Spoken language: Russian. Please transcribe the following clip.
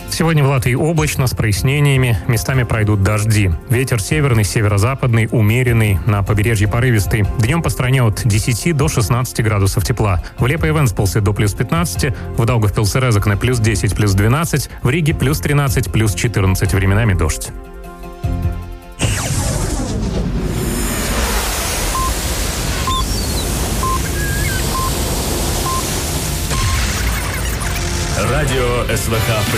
Сегодня в Латвии облачно, с прояснениями. Местами пройдут дожди. Ветер северный, северо-западный, умеренный. На побережье порывистый. Днем по стране от 10 до 16 градусов тепла. В Лепе и Вентспилсе до плюс 15. В Даугавпилсе Резекне плюс 10, плюс 12. В Риге плюс 13, плюс 14. Временами дождь. Радио СВХ